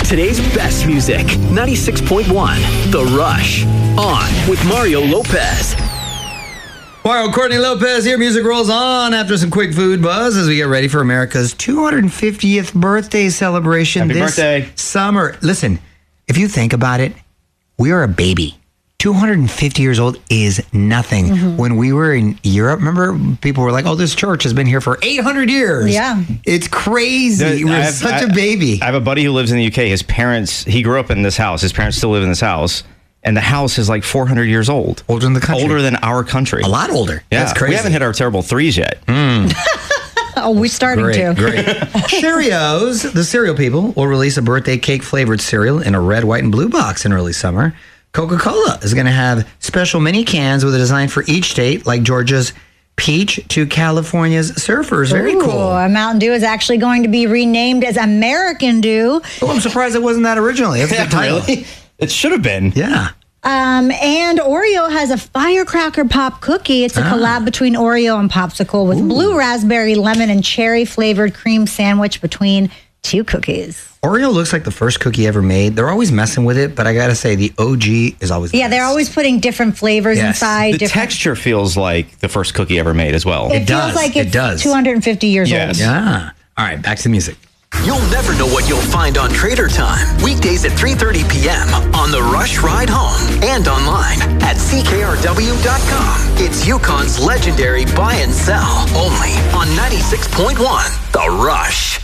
Today's best music, 96.1, The Rush. On with Mario Lopez. Mario Courtney Lopez here. Music rolls on after some quick food buzz as we get ready for America's 250th birthday celebration Happy this birthday. summer. Listen, if you think about it, we are a baby. 250 years old is nothing. Mm-hmm. When we were in Europe, remember, people were like, oh, this church has been here for 800 years. Yeah. It's crazy. We're such a baby. I have a buddy who lives in the UK. His parents, he grew up in this house. His parents still live in this house. And the house is like 400 years old. Older than the country. Older than our country. A lot older. Yeah. That's crazy. We haven't hit our terrible threes yet. Oh, we're starting to. Great. Cheerios, the cereal people, will release a birthday cake flavored cereal in a red, white, and blue box in early summer. Coca-Cola is going to have special mini cans with a design for each state, like Georgia's peach to California's surfers. Very cool. Mountain Dew is actually going to be renamed as American Dew. Oh, I'm surprised it wasn't that originally. That's a good title. Really? It should have been. Yeah. And Oreo has a firecracker pop cookie. It's a collab between Oreo and Popsicle with blue raspberry, lemon, and cherry flavored cream sandwich between two cookies. Oreo looks like the first cookie ever made. They're always messing with it, but I got to say, the OG is always the best. They're always putting different flavors inside. The texture feels like the first cookie ever made as well. It feels like it's 250 years old. Yeah. All right, back to the music. You'll never know what you'll find on Trader Time. Weekdays at 3:30 p.m. on The Rush Ride Home and online at CKRW.com. It's Yukon's legendary buy and sell only on 96.1 The Rush.